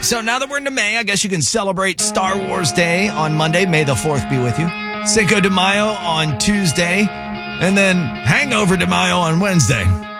So now that we're into May, I guess you can celebrate Star Wars Day on Monday. May the 4th be with you. Cinco de Mayo on Tuesday. And then Hangover de Mayo on Wednesday.